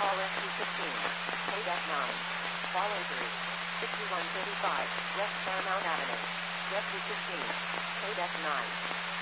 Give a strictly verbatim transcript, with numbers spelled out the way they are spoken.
Call S two fifteen. Code F nine. Follow through. fifty-one thirty-five West Paramount Avenue. West two fifteen. Code F nine.